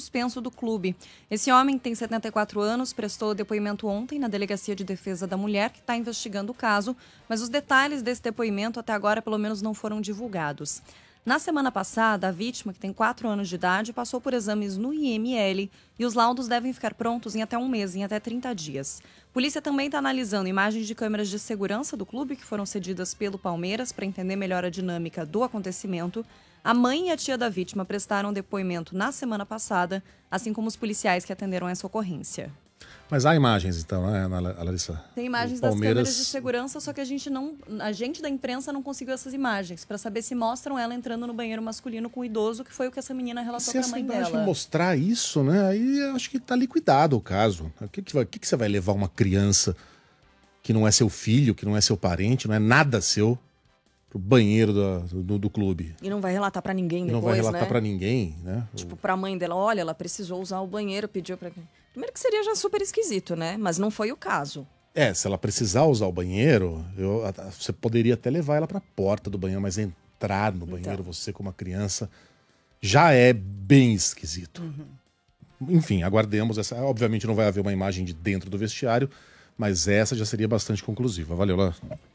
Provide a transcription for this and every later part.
suspenso do clube. Esse homem tem 74 anos, prestou depoimento ontem na Delegacia de Defesa da Mulher, que está investigando o caso, mas os detalhes desse depoimento até agora pelo menos não foram divulgados. Na semana passada, a vítima, que tem 4 anos de idade, passou por exames no IML e os laudos devem ficar prontos em até um mês, em até 30 dias. A polícia também está analisando imagens de câmeras de segurança do clube que foram cedidas pelo Palmeiras para entender melhor a dinâmica do acontecimento. A mãe e a tia da vítima prestaram depoimento na semana passada, assim como os policiais que atenderam essa ocorrência. Mas há imagens, então, né, Larissa? Tem imagens das câmeras de segurança, só que a gente da imprensa não conseguiu essas imagens, para saber se mostram ela entrando no banheiro masculino com o idoso, que foi o que essa menina relatou para a mãe dela. Se essa mostrar isso, né, aí eu acho que está liquidado o caso. O que você vai levar uma criança que não é seu filho, que não é seu parente, não é nada seu, pro banheiro do clube? E não vai relatar para ninguém depois, né? Não vai relatar para ninguém, né? Tipo, para a mãe dela, olha, ela precisou usar o banheiro, pediu para... Primeiro que seria já super esquisito, né? Mas não foi o caso. Se ela precisar usar o banheiro, você poderia até levar ela para a porta do banheiro, mas entrar no banheiro, você como uma criança, já é bem esquisito. Enfim, aguardemos. Obviamente não vai haver uma imagem de dentro do vestiário, mas essa já seria bastante conclusiva. Valeu, Lá.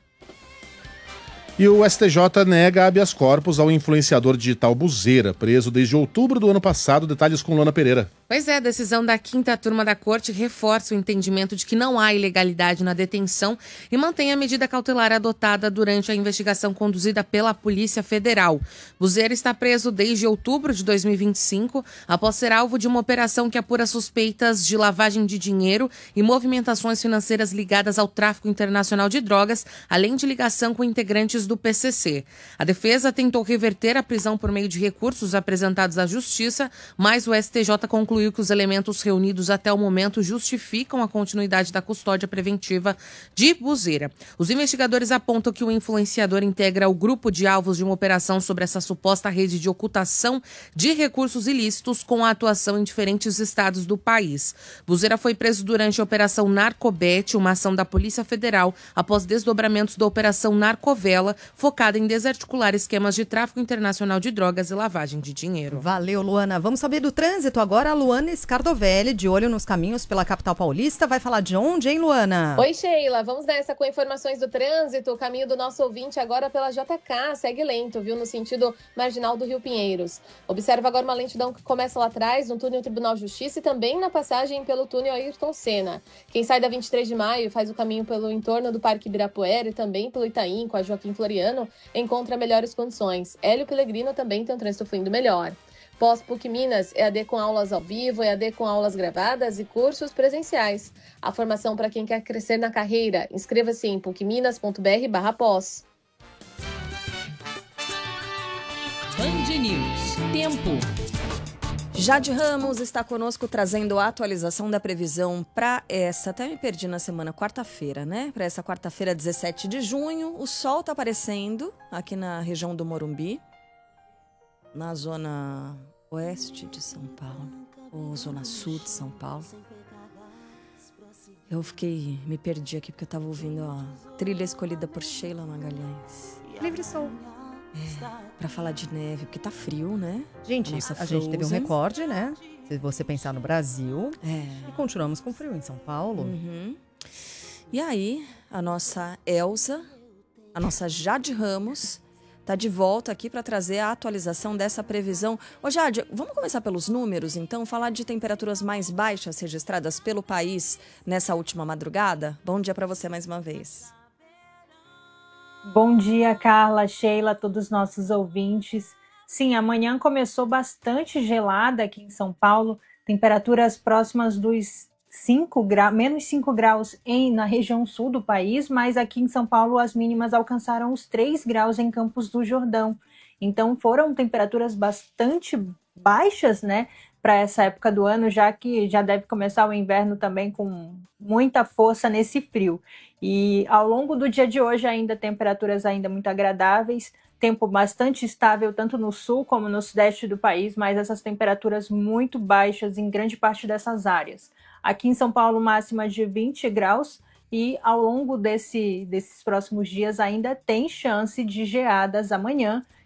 E o STJ nega habeas corpus ao influenciador digital Buzeira, preso desde outubro do ano passado. Detalhes com Luana Pereira. Pois é, a decisão da 5ª turma da Corte reforça o entendimento de que não há ilegalidade na detenção e mantém a medida cautelar adotada durante a investigação conduzida pela Polícia Federal. Buzeira está preso desde outubro de 2025, após ser alvo de uma operação que apura suspeitas de lavagem de dinheiro e movimentações financeiras ligadas ao tráfico internacional de drogas, além de ligação com integrantes do PCC. A defesa tentou reverter a prisão por meio de recursos apresentados à Justiça, mas o STJ concluiu que os elementos reunidos até o momento justificam a continuidade da custódia preventiva de Buzeira. Os investigadores apontam que o influenciador integra o grupo de alvos de uma operação sobre essa suposta rede de ocultação de recursos ilícitos com a atuação em diferentes estados do país. Buzeira foi preso durante a Operação Narcobete, uma ação da Polícia Federal, após desdobramentos da Operação Narcovela, focada em desarticular esquemas de tráfico internacional de drogas e lavagem de dinheiro. Valeu, Luana. Vamos saber do trânsito agora. A Luana Scardovelli, de olho nos caminhos pela capital paulista, vai falar de onde, hein, Luana? Oi, Sheila. Vamos nessa com informações do trânsito. O caminho do nosso ouvinte agora pela JK segue lento, viu? No sentido marginal do Rio Pinheiros. Observa agora uma lentidão que começa lá atrás, no túnel Tribunal de Justiça e também na passagem pelo túnel Ayrton Senna. Quem sai da 23 de maio e faz o caminho pelo entorno do Parque Ibirapuera e também pelo Itaim, com a Joaquim Floriano, encontra melhores condições. Hélio Pellegrino também tem um trânsito fluindo melhor. Pós-PUC Minas, EAD com aulas ao vivo, EAD com aulas gravadas e cursos presenciais. A formação para quem quer crescer na carreira. Inscreva-se em pucminas.br/pós. Band News. Tempo. Jade Ramos está conosco trazendo a atualização da previsão para essa, até me perdi na semana, quarta-feira, né? Para essa quarta-feira, 17 de junho. O sol está aparecendo aqui na região do Morumbi, na zona oeste de São Paulo, ou zona sul de São Paulo. Eu me perdi aqui porque eu estava ouvindo a trilha escolhida por Sheila Magalhães. Livre Sol. Para falar de neve, porque tá frio, né? Gente, a gente teve um recorde, né? Se você pensar no Brasil. E continuamos com frio em São Paulo. E aí, a nossa Elza, a nossa Jade Ramos, tá de volta aqui para trazer a atualização dessa previsão. Ô Jade, vamos começar pelos números, então? Falar de temperaturas mais baixas registradas pelo país nessa última madrugada? Bom dia para você mais uma vez. Bom dia, Carla, Sheila, todos os nossos ouvintes. Sim, amanhã começou bastante gelada aqui em São Paulo, temperaturas próximas dos menos 5 graus na região sul do país, mas aqui em São Paulo as mínimas alcançaram os 3 graus em Campos do Jordão. Então foram temperaturas bastante baixas, né, para essa época do ano, já que já deve começar o inverno também com muita força nesse frio. E ao longo do dia de hoje ainda temperaturas ainda muito agradáveis, tempo bastante estável tanto no sul como no sudeste do país, mas essas temperaturas muito baixas em grande parte dessas áreas. Aqui em São Paulo, máxima de 20 graus e ao longo desses próximos dias ainda tem chance de geadas amanhã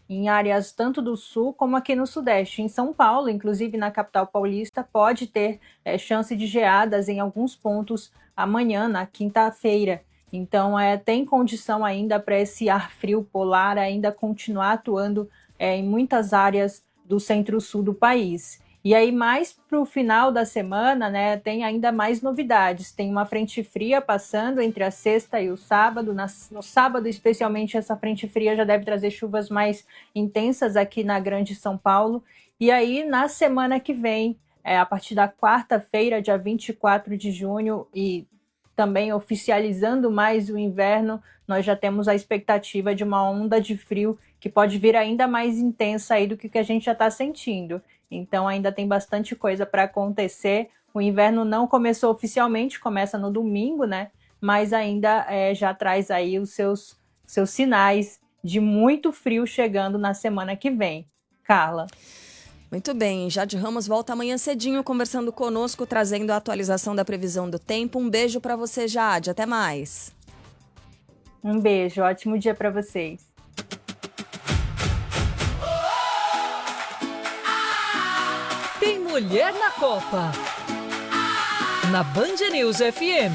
em áreas tanto do sul como aqui no sudeste. Em São Paulo, inclusive na capital paulista, pode ter chance de geadas em alguns pontos amanhã, na quinta-feira. Então, tem condição ainda para esse ar frio polar ainda continuar atuando em muitas áreas do centro-sul do país. E aí, mais para o final da semana, né, tem ainda mais novidades. Tem uma frente fria passando entre a sexta e o sábado. No sábado, especialmente, essa frente fria já deve trazer chuvas mais intensas aqui na Grande São Paulo. E aí, na semana que vem, a partir da quarta-feira, dia 24 de junho, e também oficializando mais o inverno, nós já temos a expectativa de uma onda de frio que pode vir ainda mais intensa aí do que a gente já está sentindo. Então ainda tem bastante coisa para acontecer. O inverno não começou oficialmente, começa no domingo, né? Mas ainda já traz aí os seus sinais de muito frio chegando na semana que vem. Carla. Muito bem, Jade Ramos volta amanhã cedinho conversando conosco, trazendo a atualização da previsão do tempo. Um beijo para você, Jade. Até mais. Um beijo, ótimo dia para vocês. Tem Mulher na Copa. Na Band News FM.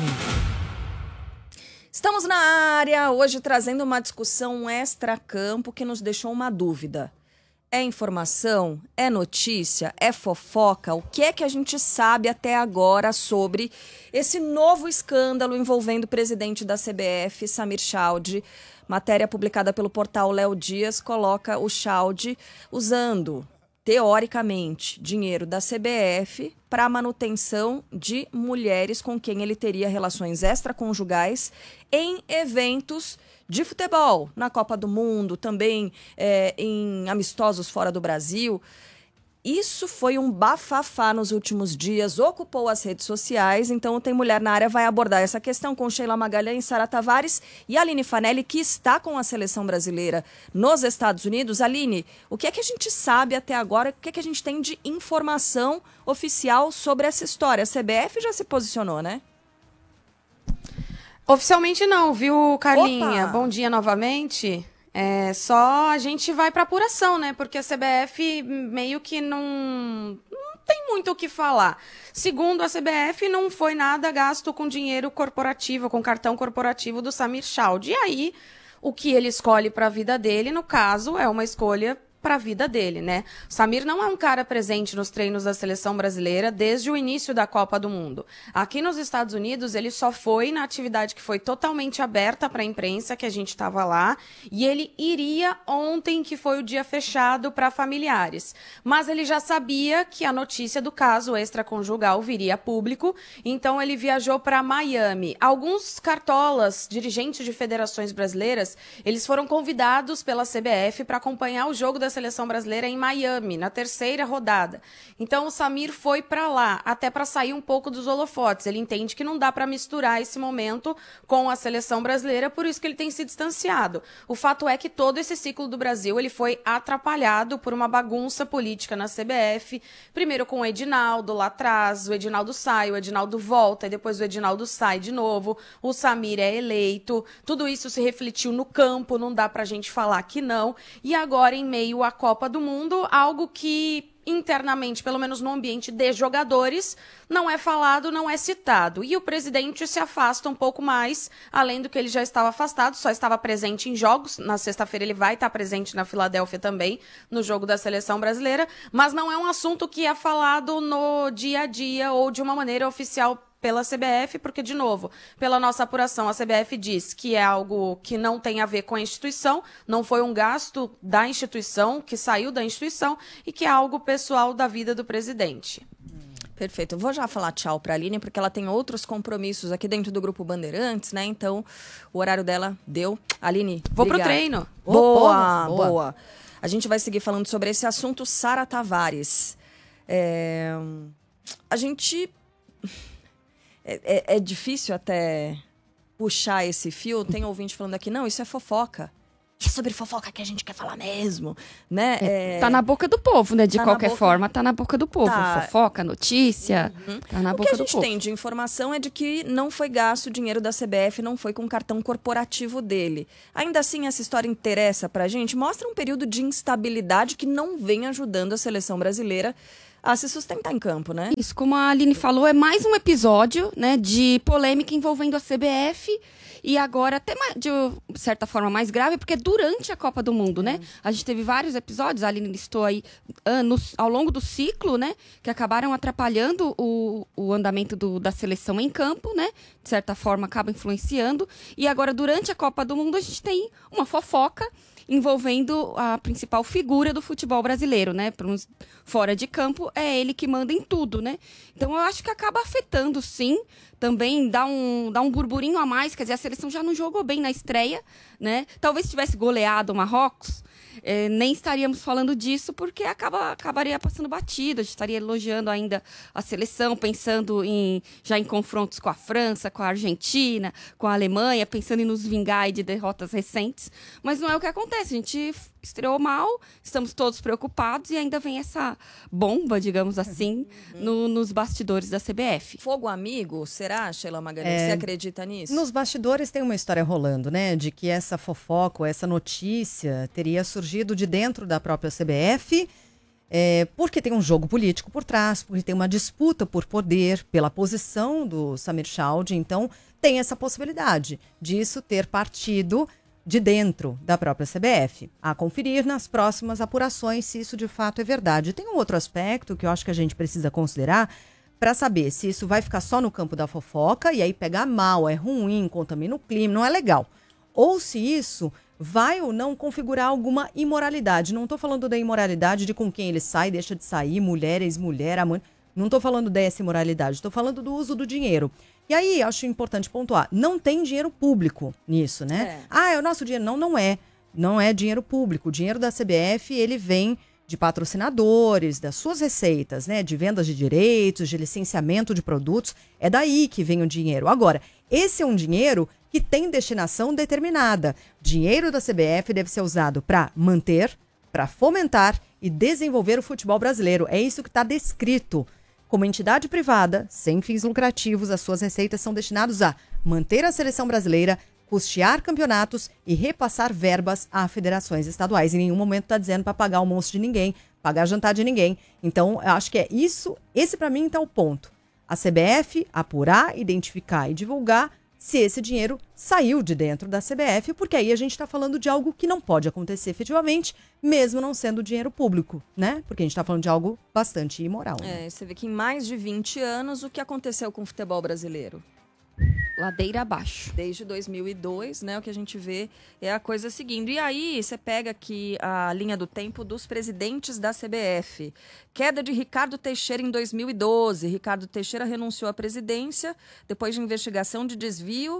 Estamos na área, hoje trazendo uma discussão extra-campo que nos deixou uma dúvida. É informação? É notícia? É fofoca? O que é que a gente sabe até agora sobre esse novo escândalo envolvendo o presidente da CBF, Samir Chaudy? Matéria publicada pelo portal Léo Dias coloca o Chaudy usando, teoricamente, dinheiro da CBF para a manutenção de mulheres com quem ele teria relações extraconjugais em eventos de futebol, na Copa do Mundo, também em amistosos fora do Brasil. Isso foi um bafafá nos últimos dias, ocupou as redes sociais, então o Tem Mulher na Área vai abordar essa questão com Sheila Magalhães, Sara Tavares e Aline Fanelli, que está com a seleção brasileira nos Estados Unidos. Aline, o que é que a gente sabe até agora, o que é que a gente tem de informação oficial sobre essa história? A CBF já se posicionou, né? Oficialmente não, viu, Carlinha? Opa! Bom dia novamente. Só a gente vai para apuração, né? Porque a CBF meio que não tem muito o que falar. Segundo a CBF, não foi nada gasto com dinheiro corporativo, com cartão corporativo do Samir Chaudy. E aí, o que ele escolhe para a vida dele, no caso, é uma escolha para a vida dele, né? O Samir não é um cara presente nos treinos da seleção brasileira desde o início da Copa do Mundo. Aqui nos Estados Unidos, ele só foi na atividade que foi totalmente aberta para a imprensa, que a gente estava lá, e ele iria ontem, que foi o dia fechado para familiares. Mas ele já sabia que a notícia do caso extraconjugal viria a público, então ele viajou para Miami. Alguns cartolas, dirigentes de federações brasileiras, eles foram convidados pela CBF para acompanhar o jogo da seleção brasileira em Miami, na terceira rodada. Então o Samir foi para lá, até para sair um pouco dos holofotes. Ele entende que não dá para misturar esse momento com a seleção brasileira, por isso que ele tem se distanciado. O fato é que todo esse ciclo do Brasil ele foi atrapalhado por uma bagunça política na CBF, primeiro com o Edinaldo lá atrás, o Edinaldo sai, o Edinaldo volta, e depois o Edinaldo sai de novo, o Samir é eleito, tudo isso se refletiu no campo, não dá pra gente falar que não, e agora em meio à Copa do Mundo, algo que internamente, pelo menos no ambiente de jogadores, não é falado, não é citado. E o presidente se afasta um pouco mais, além do que ele já estava afastado, só estava presente em jogos. Na sexta-feira ele vai estar presente na Filadélfia também, no jogo da seleção brasileira, mas não é um assunto que é falado no dia a dia ou de uma maneira oficial pela CBF, porque, de novo, pela nossa apuração, a CBF diz que é algo que não tem a ver com a instituição, não foi um gasto da instituição, que saiu da instituição, e que é algo pessoal da vida do presidente. Perfeito. Eu vou já falar tchau para a Aline, porque ela tem outros compromissos aqui dentro do Grupo Bandeirantes, né? Então, o horário dela deu. Aline, vou obrigada. pro treino. Boa. A gente vai seguir falando sobre esse assunto. Sara Tavares. A gente... É difícil até puxar esse fio. Tem ouvinte falando aqui, não, isso é fofoca. é sobre fofoca que a gente quer falar mesmo, né? Tá na boca do povo, né? De Tá qualquer na boca- forma, tá na boca do povo. Tá. Fofoca, notícia, tá na O que boca a do gente povo. tem de informação é de que não foi gasto o dinheiro da CBF, não foi com o cartão corporativo dele. Ainda assim, essa história interessa pra gente, mostra um período de instabilidade que não vem ajudando a seleção brasileira a se sustentar em campo, né? Isso, como a Aline falou, é mais um episódio, né, de polêmica envolvendo a CBF e agora até de certa forma mais grave, porque é durante a Copa do Mundo, né? A gente teve vários episódios, a Aline listou aí ao longo do ciclo, né, que acabaram atrapalhando o andamento da seleção em campo, né? De certa forma acaba influenciando. E agora, durante a Copa do Mundo, a gente tem uma fofoca envolvendo a principal figura do futebol brasileiro, né? Fora de campo, é ele que manda em tudo, né? Então, eu acho que acaba afetando, sim. Também dá um burburinho a mais. Quer dizer, a seleção já não jogou bem na estreia, né? Talvez tivesse goleado o Marrocos, nem estaríamos falando disso, porque acabaria passando batido. A gente estaria elogiando ainda a seleção, pensando já em confrontos com a França, com a Argentina, com a Alemanha, pensando em nos vingar de derrotas recentes. Mas não é o que acontece. A gente estreou mal, estamos todos preocupados e ainda vem essa bomba, digamos assim, nos bastidores da CBF. Fogo amigo, será, Sheila Magalhães? Você acredita nisso? Nos bastidores tem uma história rolando, né? De que essa fofoca, ou essa notícia teria surgido de dentro da própria CBF, porque tem um jogo político por trás, porque tem uma disputa por poder, pela posição do Samir Chowdhury. Então, tem essa possibilidade disso ter partido de dentro da própria CBF. A conferir nas próximas apurações se isso de fato é verdade. Tem um outro aspecto que eu acho que a gente precisa considerar para saber se isso vai ficar só no campo da fofoca e aí pegar mal, é ruim, contamina o clima, não é legal. Ou se isso vai ou não configurar alguma imoralidade. Não estou falando da imoralidade de com quem ele sai, deixa de sair, mulher, ex-mulher, amante. Não estou falando dessa imoralidade, estou falando do uso do dinheiro. E aí, acho importante pontuar, não tem dinheiro público nisso, né? É o nosso dinheiro. Não, não é. Não é dinheiro público. O dinheiro da CBF, ele vem de patrocinadores, das suas receitas, né? De vendas de direitos, de licenciamento de produtos. É daí que vem o dinheiro. Agora, esse é um dinheiro que tem destinação determinada. Dinheiro da CBF deve ser usado para manter, para fomentar e desenvolver o futebol brasileiro. É isso que está descrito. Como entidade privada, sem fins lucrativos, as suas receitas são destinadas a manter a seleção brasileira, custear campeonatos e repassar verbas a federações estaduais. Em nenhum momento está dizendo para pagar o almoço de ninguém, pagar jantar de ninguém. Então, eu acho que é isso. Esse, para mim, está o ponto. A CBF apurar, identificar e divulgar se esse dinheiro saiu de dentro da CBF, porque aí a gente está falando de algo que não pode acontecer efetivamente, mesmo não sendo dinheiro público, né? Porque a gente está falando de algo bastante imoral. Né? Você vê que em mais de 20 anos, o que aconteceu com o futebol brasileiro? Ladeira abaixo. Desde 2002, né, o que a gente vê é a coisa seguindo. E aí, você pega aqui a linha do tempo dos presidentes da CBF. Queda de Ricardo Teixeira em 2012. Ricardo Teixeira renunciou à presidência depois de investigação de desvio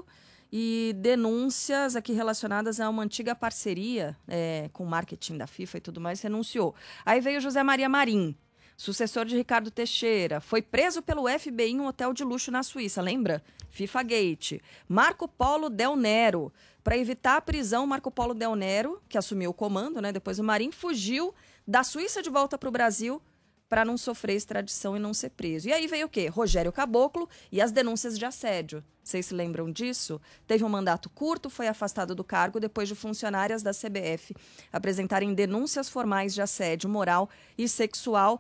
e denúncias aqui relacionadas a uma antiga parceria com o marketing da FIFA e tudo mais, renunciou. Aí veio José Maria Marim, sucessor de Ricardo Teixeira, foi preso pelo FBI em um hotel de luxo na Suíça, lembra? FIFA Gate. Marco Polo Del Nero. Para evitar a prisão, Marco Polo Del Nero, que assumiu o comando, né? Depois o Marim fugiu da Suíça de volta para o Brasil para não sofrer extradição e não ser preso. E aí veio o quê? Rogério Caboclo e as denúncias de assédio. Vocês se lembram disso? Teve um mandato curto, foi afastado do cargo depois de funcionárias da CBF apresentarem denúncias formais de assédio moral e sexual.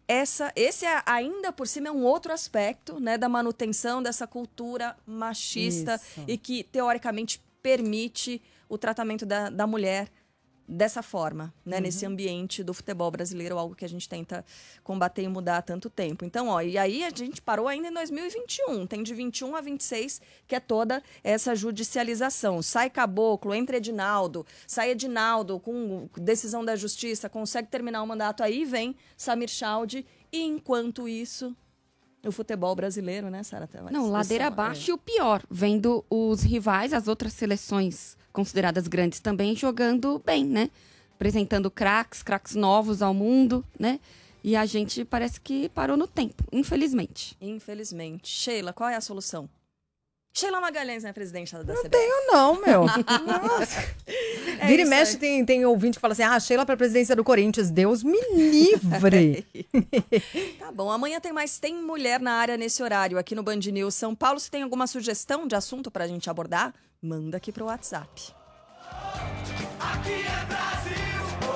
Esse ainda por cima é um outro aspecto, né, da manutenção dessa cultura machista e que teoricamente permite o tratamento da mulher dessa forma, né, nesse ambiente do futebol brasileiro, algo que a gente tenta combater e mudar há tanto tempo. Então, e aí a gente parou ainda em 2021, tem de 21 a 26 que é toda essa judicialização. Sai Caboclo, entra Edinaldo, sai Edinaldo com decisão da justiça, consegue terminar o mandato, aí vem Samir Chowdhury, e enquanto isso, o futebol brasileiro, né, Sara? Não, ladeira abaixo e o pior, vendo os rivais, as outras seleções consideradas grandes também, jogando bem, né? Apresentando craques novos ao mundo, né? E a gente parece que parou no tempo, infelizmente. Infelizmente. Sheila, qual é a solução? Sheila Magalhães não é presidente da CBF? Não tenho não, meu. Nossa. Vira e mexe, tem ouvinte que fala assim, Sheila para a presidência do Corinthians, Deus me livre. Tá bom, amanhã tem mulher na área nesse horário aqui no Band News São Paulo. Se tem alguma sugestão de assunto pra gente abordar, manda aqui pro WhatsApp. Aqui é Brasil.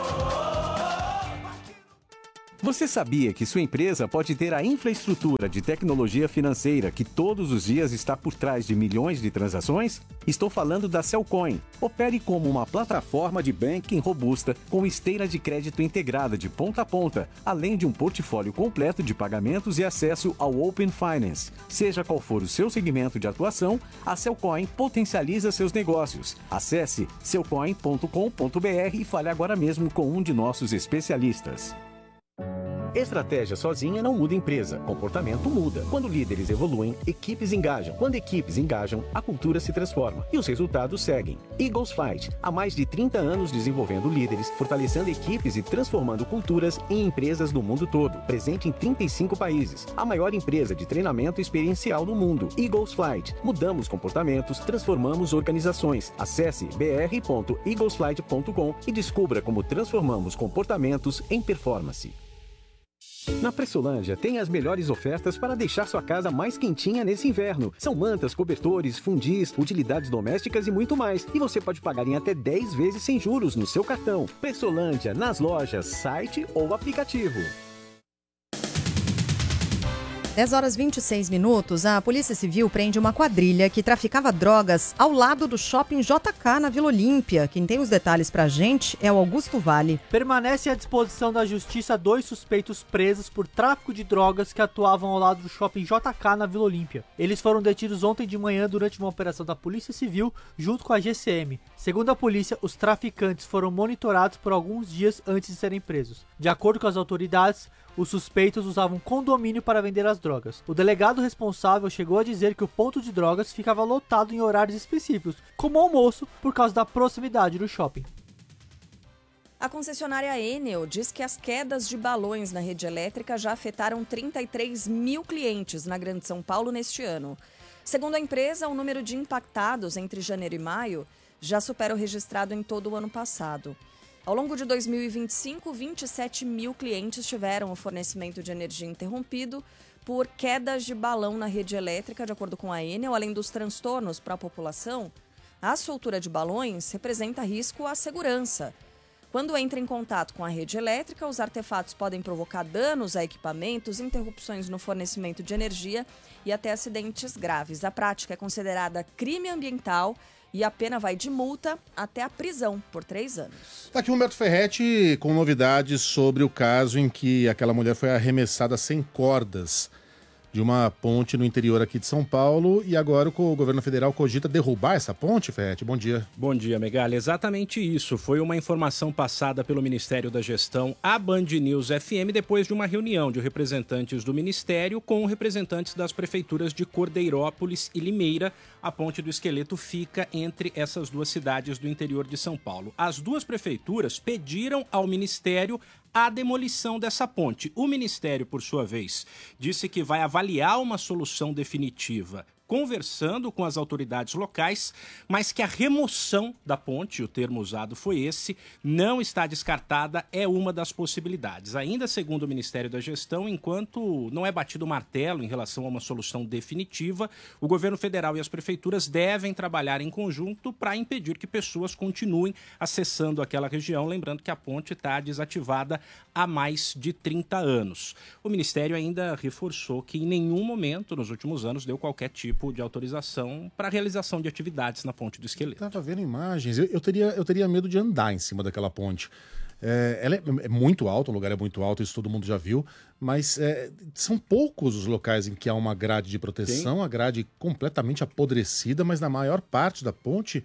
Você sabia que sua empresa pode ter a infraestrutura de tecnologia financeira que todos os dias está por trás de milhões de transações? Estou falando da Cellcoin. Opere como uma plataforma de banking robusta com esteira de crédito integrada de ponta a ponta, além de um portfólio completo de pagamentos e acesso ao Open Finance. Seja qual for o seu segmento de atuação, a Cellcoin potencializa seus negócios. Acesse cellcoin.com.br e fale agora mesmo com um de nossos especialistas. Estratégia sozinha não muda empresa, comportamento muda. Quando líderes evoluem, equipes engajam. Quando equipes engajam, a cultura se transforma e os resultados seguem. Eagles Flight, há mais de 30 anos desenvolvendo líderes, fortalecendo equipes e transformando culturas em empresas do mundo todo. Presente em 35 países, a maior empresa de treinamento experiencial do mundo. Eagles Flight, mudamos comportamentos, transformamos organizações. Acesse br.eaglesflight.com e descubra como transformamos comportamentos em performance. Na Pressolândia tem as melhores ofertas para deixar sua casa mais quentinha nesse inverno. São mantas, cobertores, fundis, utilidades domésticas e muito mais. E você pode pagar em até 10 vezes sem juros no seu cartão. Pressolândia, nas lojas, site ou aplicativo. 10h26, a Polícia Civil prende uma quadrilha que traficava drogas ao lado do shopping JK na Vila Olímpia. Quem tem os detalhes pra gente é o Augusto Vale. Permanece à disposição da Justiça 2 suspeitos presos por tráfico de drogas que atuavam ao lado do shopping JK na Vila Olímpia. Eles foram detidos ontem de manhã durante uma operação da Polícia Civil junto com a GCM. Segundo a polícia, os traficantes foram monitorados por alguns dias antes de serem presos. De acordo com as autoridades, os suspeitos usavam condomínio para vender as drogas. O delegado responsável chegou a dizer que o ponto de drogas ficava lotado em horários específicos, como almoço, por causa da proximidade do shopping. A concessionária Enel diz que as quedas de balões na rede elétrica já afetaram 33 mil clientes na Grande São Paulo neste ano. Segundo a empresa, o número de impactados entre janeiro e maio já supera o registrado em todo o ano passado. Ao longo de 2025, 27 mil clientes tiveram o fornecimento de energia interrompido por quedas de balão na rede elétrica, de acordo com a Enel. Além dos transtornos para a população, a soltura de balões representa risco à segurança. Quando entra em contato com a rede elétrica, os artefatos podem provocar danos a equipamentos, interrupções no fornecimento de energia e até acidentes graves. A prática é considerada crime ambiental e a pena vai de multa até a prisão por 3 anos. Tá aqui o Humberto Ferretti com novidades sobre o caso em que aquela mulher foi arremessada sem cordas de uma ponte no interior aqui de São Paulo e agora o governo federal cogita derrubar essa ponte, Ferretti? Bom dia. Bom dia, Megali. Exatamente isso. Foi uma informação passada pelo Ministério da Gestão à Band News FM depois de uma reunião de representantes do Ministério com representantes das prefeituras de Cordeirópolis e Limeira. A Ponte do Esqueleto fica entre essas duas cidades do interior de São Paulo. As duas prefeituras pediram ao Ministério a demolição dessa ponte. O Ministério, por sua vez, disse que vai avaliar uma solução definitiva conversando com as autoridades locais, mas que a remoção da ponte, o termo usado foi esse, não está descartada, é uma das possibilidades. Ainda segundo o Ministério da Gestão, enquanto não é batido o martelo em relação a uma solução definitiva, o governo federal e as prefeituras devem trabalhar em conjunto para impedir que pessoas continuem acessando aquela região, lembrando que a ponte está desativada há mais de 30 anos. O Ministério ainda reforçou que em nenhum momento nos últimos anos deu qualquer tipo de autorização para a realização de atividades na Ponte do Esqueleto. Eu estava vendo imagens, eu teria medo de andar em cima daquela ponte. Ela é muito alta, o lugar é muito alto, isso todo mundo já viu, mas são poucos os locais em que há uma grade de proteção, Sim. A grade completamente apodrecida, mas na maior parte da ponte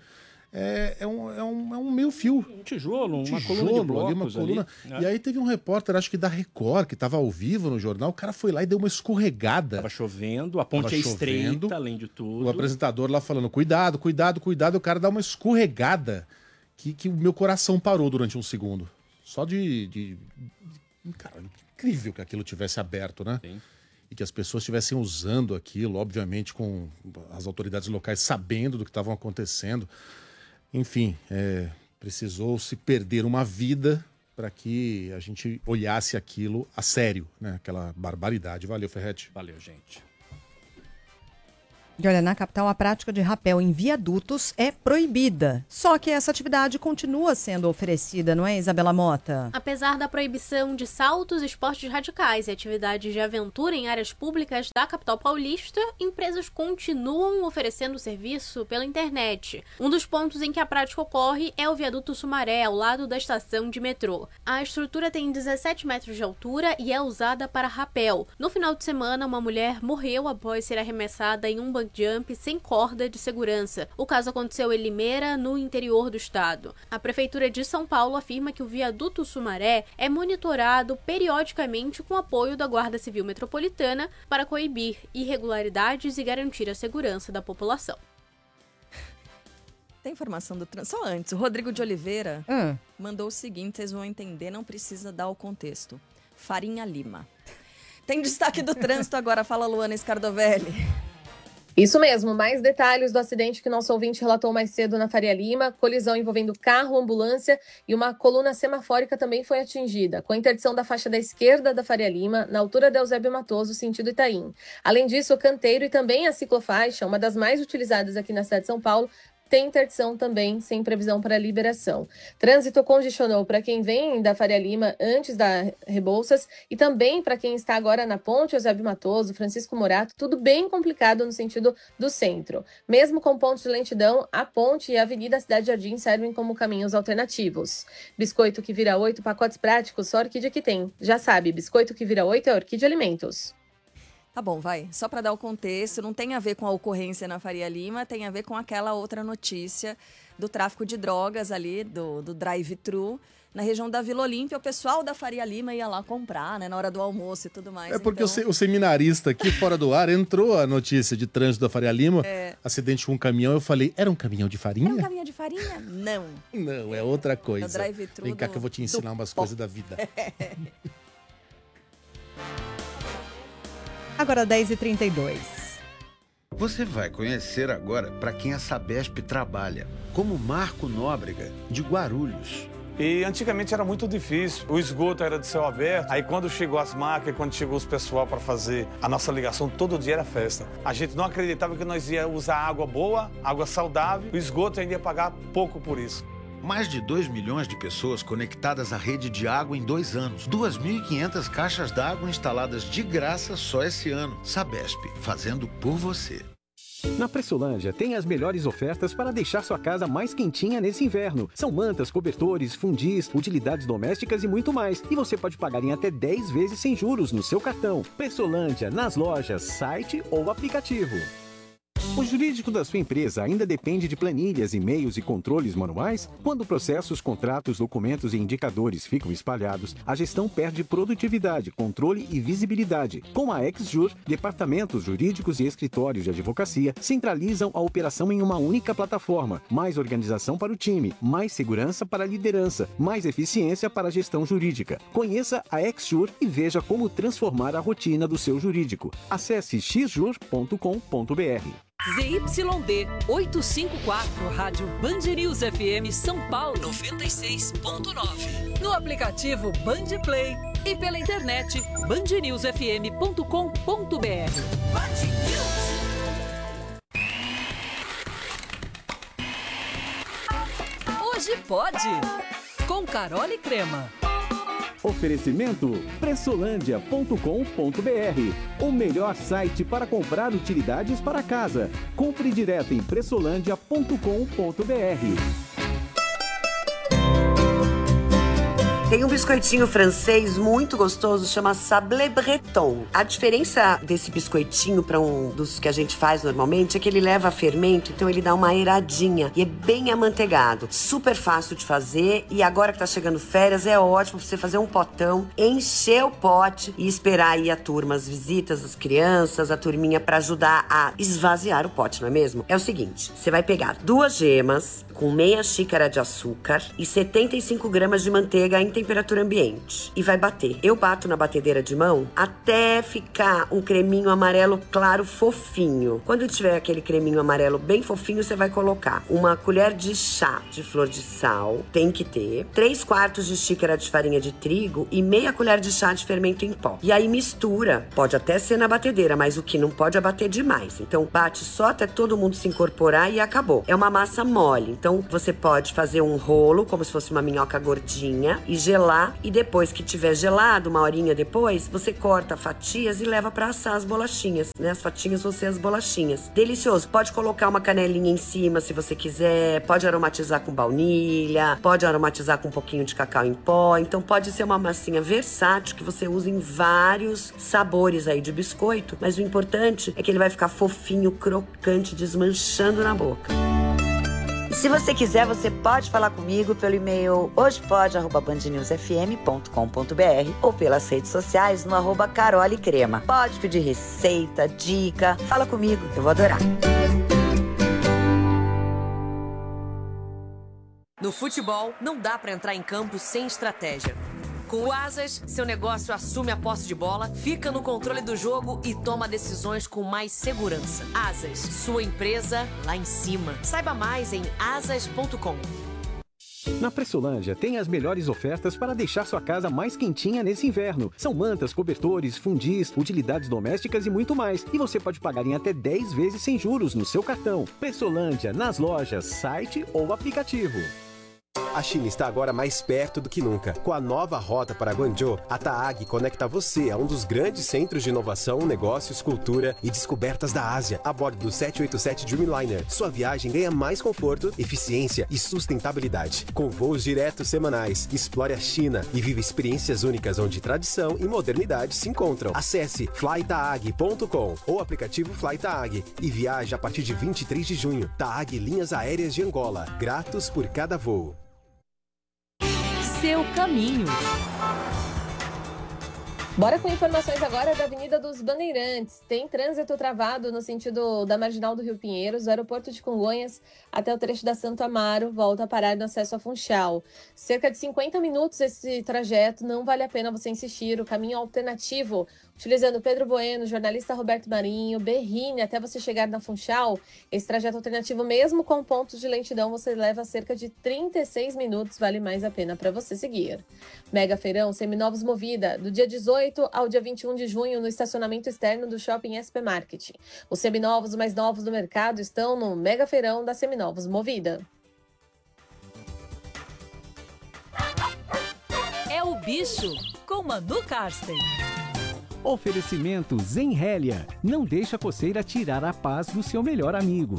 é um meio fio. Um tijolo, uma coluna de blocos uma coluna. Ali. E aí teve um repórter, acho que da Record, que estava ao vivo no jornal, o cara foi lá e deu uma escorregada. Tava chovendo, a ponte estreita, além de tudo. O apresentador lá falando, cuidado, e o cara dá uma escorregada que o meu coração parou durante um segundo. Só Cara, incrível que aquilo tivesse aberto, né? Sim. e que as pessoas estivessem usando aquilo, obviamente com as autoridades locais sabendo do que estavam acontecendo. Enfim, precisou se perder uma vida para que a gente olhasse aquilo a sério, né? Aquela barbaridade. Valeu, Ferretti. Valeu, gente. E olha, na capital, a prática de rapel em viadutos é proibida. Só que essa atividade continua sendo oferecida, não é, Isabela Mota? Apesar da proibição de saltos, esportes radicais e atividades de aventura em áreas públicas da capital paulista, empresas continuam oferecendo serviço pela internet. Um dos pontos em que a prática ocorre é o viaduto Sumaré, ao lado da estação de metrô. A estrutura tem 17 metros de altura e é usada para rapel. No final de semana, uma mulher morreu após ser arremessada em um bungee jump sem corda de segurança. O caso aconteceu em Limeira, no interior do estado. A Prefeitura de São Paulo afirma que o viaduto Sumaré é monitorado periodicamente com apoio da Guarda Civil Metropolitana para coibir irregularidades e garantir a segurança da população. Tem informação do trânsito. Só antes, o Rodrigo de Oliveira mandou o seguinte, vocês vão entender, não precisa dar o contexto. Farinha Lima. Tem destaque do trânsito agora, fala Luana Scardovelli. Isso mesmo, mais detalhes do acidente que nosso ouvinte relatou mais cedo na Faria Lima. Colisão envolvendo carro, ambulância e uma coluna semafórica também foi atingida, com a interdição da faixa da esquerda da Faria Lima, na altura da Eusébio Matoso, sentido Itaim. Além disso, o canteiro e também a ciclofaixa, uma das mais utilizadas aqui na cidade de São Paulo, tem interdição também, sem previsão para liberação. Trânsito congestionou para quem vem da Faria Lima antes da Rebouças e também para quem está agora na Ponte Eusébio Matoso, Francisco Morato, tudo bem complicado no sentido do centro. Mesmo com pontos de lentidão, a ponte e a Avenida Cidade Jardim servem como caminhos alternativos. Biscoito que vira 8, pacotes práticos, só a Orquídea que tem. Já sabe, biscoito que vira 8 é Orquídea Alimentos. Tá bom, vai. Só para dar o contexto, não tem a ver com a ocorrência na Faria Lima, tem a ver com aquela outra notícia do tráfico de drogas ali, do drive-thru, na região da Vila Olímpia. O pessoal da Faria Lima ia lá comprar, né, na hora do almoço e tudo mais. É porque então... o seminarista aqui fora do ar entrou a notícia de trânsito da Faria Lima, acidente com um caminhão. Eu falei, era um caminhão de farinha? É um caminhão de farinha? Não. Não, é outra coisa. É o drive-thru. Vem cá que eu vou te ensinar umas coisas da vida. Agora 10h32. Você vai conhecer agora para quem a Sabesp trabalha, como Marco Nóbrega, de Guarulhos. E antigamente era muito difícil, o esgoto era de céu aberto, aí quando chegou as máquinas, quando chegou os pessoal para fazer a nossa ligação, todo dia era festa. A gente não acreditava que nós ia usar água boa, água saudável, o esgoto ainda ia pagar pouco por isso. Mais de 2 milhões de pessoas conectadas à rede de água em 2 anos. 2.500 caixas d'água instaladas de graça só esse ano. Sabesp, fazendo por você. Na Pressolândia tem as melhores ofertas para deixar sua casa mais quentinha nesse inverno. São mantas, cobertores, fundis, utilidades domésticas e muito mais. E você pode pagar em até 10 vezes sem juros no seu cartão. Pressolândia, nas lojas, site ou aplicativo. O jurídico da sua empresa ainda depende de planilhas, e-mails e controles manuais? Quando processos, contratos, documentos e indicadores ficam espalhados, a gestão perde produtividade, controle e visibilidade. Com a XJur, departamentos jurídicos e escritórios de advocacia centralizam a operação em uma única plataforma. Mais organização para o time, mais segurança para a liderança, mais eficiência para a gestão jurídica. Conheça a XJur e veja como transformar a rotina do seu jurídico. Acesse xjur.com.br. ZYD 854, Rádio Band News FM São Paulo 96.9. No aplicativo Band Play e pela internet bandnewsfm.com.br. Hoje pode, com Carol e Crema. Oferecimento pressolândia.com.br, o melhor site para comprar utilidades para casa. Compre direto em pressolândia.com.br. Tem um biscoitinho francês muito gostoso, chama Sablé Breton. A diferença desse biscoitinho para um dos que a gente faz normalmente é que ele leva fermento, então ele dá uma airadinha e é bem amanteigado. Super fácil de fazer e agora que tá chegando férias é ótimo pra você fazer um potão, encher o pote e esperar aí a turma, as visitas, as crianças, a turminha pra ajudar a esvaziar o pote, não é mesmo? É o seguinte, você vai pegar 2 gemas com meia xícara de açúcar e 75 gramas de manteiga integral. temperatura ambiente e vai bater. Eu bato na batedeira de mão até ficar um creminho amarelo claro fofinho. Quando tiver aquele creminho amarelo bem fofinho, você vai colocar uma colher de chá de flor de sal, tem que ter, 3/4 de xícara de farinha de trigo e meia colher de chá de fermento em pó. E aí mistura, pode até ser na batedeira, mas o que não pode é bater demais. Então bate só até todo mundo se incorporar e acabou. É uma massa mole, então você pode fazer um rolo, como se fosse uma minhoca gordinha, e gelar, e depois que tiver gelado, uma horinha depois, você corta fatias e leva pra assar as bolachinhas, né? As fatinhas vão ser as bolachinhas. Delicioso. Pode colocar uma canelinha em cima se você quiser, pode aromatizar com baunilha, pode aromatizar com um pouquinho de cacau em pó, então pode ser uma massinha versátil que você usa em vários sabores aí de biscoito, mas o importante é que ele vai ficar fofinho, crocante, desmanchando na boca. E se você quiser, você pode falar comigo pelo e-mail hojepod@bandnewsfm.com.br ou pelas redes sociais no @carolecrema. Pode pedir receita, dica, fala comigo, eu vou adorar. No futebol, não dá pra entrar em campo sem estratégia. Com o Asas, seu negócio assume a posse de bola, fica no controle do jogo e toma decisões com mais segurança. Asas, sua empresa lá em cima. Saiba mais em asas.com. Na Pressolândia tem as melhores ofertas para deixar sua casa mais quentinha nesse inverno. São mantas, cobertores, fundis, utilidades domésticas e muito mais. E você pode pagar em até 10 vezes sem juros no seu cartão. Pressolândia, nas lojas, site ou aplicativo. A China está agora mais perto do que nunca. Com a nova rota para Guangzhou, a TAAG conecta você a um dos grandes centros de inovação, negócios, cultura e descobertas da Ásia, a bordo do 787 Dreamliner. Sua viagem ganha mais conforto, eficiência e sustentabilidade. Com voos diretos semanais, explore a China e viva experiências únicas onde tradição e modernidade se encontram. Acesse flytaag.com ou aplicativo FlyTaag e viaje a partir de 23 de junho. TAAG Linhas Aéreas de Angola. Gratos por cada voo. Seu caminho. Bora com informações agora da Avenida dos Bandeirantes. Tem trânsito travado no sentido da Marginal do Rio Pinheiros, do aeroporto de Congonhas até o trecho da Santo Amaro, volta a parar no acesso a Funchal. Cerca de 50 minutos esse trajeto, não vale a pena você insistir. O caminho alternativo, utilizando Pedro Bueno, jornalista Roberto Marinho, Berrini, até você chegar na Funchal, esse trajeto alternativo, mesmo com pontos de lentidão, você leva cerca de 36 minutos, vale mais a pena para você seguir. Mega Feirão Seminovos Movida, do dia 18 ao dia 21 de junho, no estacionamento externo do Shopping SP Marketing. Os seminovos mais novos do mercado estão no Mega Feirão da Seminovos Movida. É o bicho com Manu Karsten. Oferecimento Zenrélia. Não deixa a coceira tirar a paz do seu melhor amigo.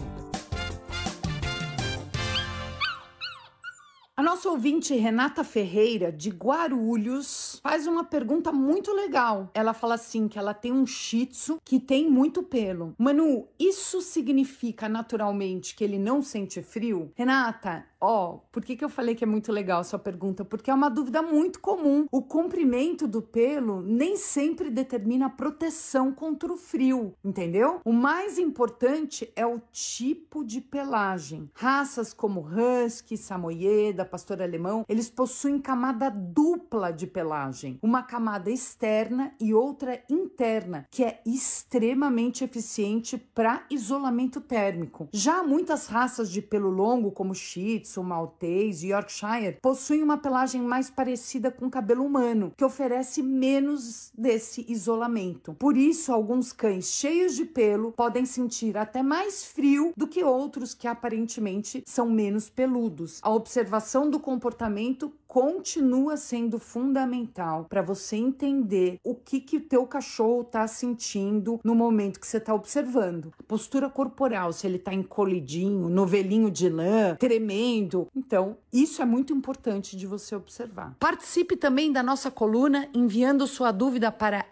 A nossa ouvinte Renata Ferreira, de Guarulhos, faz uma pergunta muito legal. Ela fala assim, que ela tem um shih tzu que tem muito pelo. Manu, isso significa naturalmente que ele não sente frio? Renata, por que eu falei que é muito legal a sua pergunta? Porque é uma dúvida muito comum. O comprimento do pelo nem sempre determina a proteção contra o frio, entendeu? O mais importante é o tipo de pelagem. Raças como Husky, Samoyeda, Pastor Alemão, eles possuem camada dupla de pelagem. Uma camada externa e outra interna, que é extremamente eficiente para isolamento térmico. Já muitas raças de pelo longo, como Shih Tzu, Maltese e Yorkshire, possuem uma pelagem mais parecida com o cabelo humano, que oferece menos desse isolamento. Por isso, alguns cães cheios de pelo podem sentir até mais frio do que outros que aparentemente são menos peludos. A observação do comportamento continua sendo fundamental para você entender o que o teu cachorro está sentindo no momento que você está observando. A postura corporal, se ele está encolhidinho, novelinho de lã, tremendo. Então, isso é muito importante de você observar. Participe também da nossa coluna enviando sua dúvida para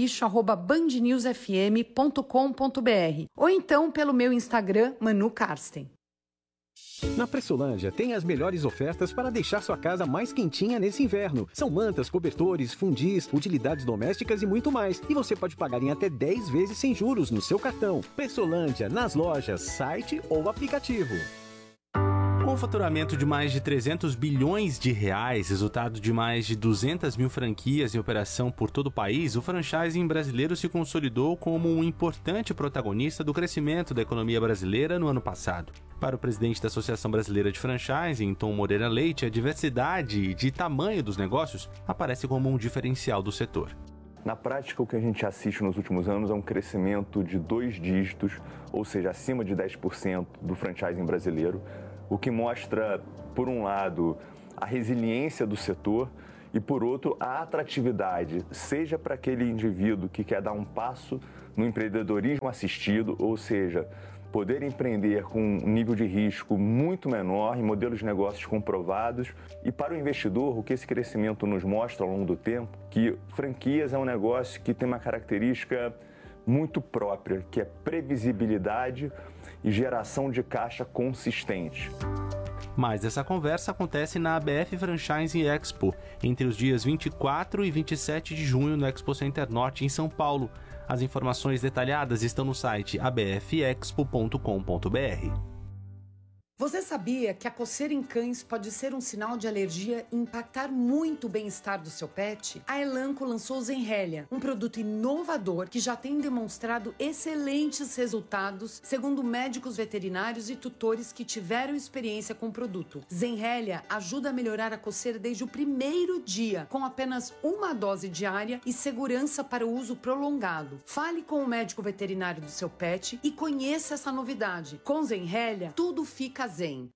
elbicho@bandnewsfm.com.br ou então pelo meu Instagram, Manu Karsten. Na Pressolândia tem as melhores ofertas para deixar sua casa mais quentinha nesse inverno. São mantas, cobertores, fundis, utilidades domésticas e muito mais. E você pode pagar em até 10 vezes sem juros no seu cartão. Pressolândia, nas lojas, site ou aplicativo. faturamento de mais de 300 bilhões de reais, resultado de mais de 200 mil franquias em operação por todo o país, o franchising brasileiro se consolidou como um importante protagonista do crescimento da economia brasileira no ano passado. Para o presidente da Associação Brasileira de Franchising, Tom Moreira Leite, a diversidade de tamanho dos negócios aparece como um diferencial do setor. Na prática, o que a gente assiste nos últimos anos é um crescimento de 2 dígitos, ou seja, acima de 10% do franchising brasileiro, o que mostra, por um lado, a resiliência do setor e, por outro, a atratividade, seja para aquele indivíduo que quer dar um passo no empreendedorismo assistido, ou seja, poder empreender com um nível de risco muito menor em modelos de negócios comprovados. E para o investidor, o que esse crescimento nos mostra ao longo do tempo, que franquias é um negócio que tem uma característica muito própria, que é previsibilidade e geração de caixa consistente. Mas essa conversa acontece na ABF Franchising Expo, entre os dias 24 e 27 de junho no Expo Center Norte, em São Paulo. As informações detalhadas estão no site abfexpo.com.br. Você sabia que a coceira em cães pode ser um sinal de alergia e impactar muito o bem-estar do seu pet? A Elanco lançou Zenrelia, um produto inovador que já tem demonstrado excelentes resultados, segundo médicos veterinários e tutores que tiveram experiência com o produto. Zenrelia ajuda a melhorar a coceira desde o primeiro dia, com apenas uma dose diária e segurança para o uso prolongado. Fale com o médico veterinário do seu pet e conheça essa novidade. Com Zenrelia, tudo fica zen.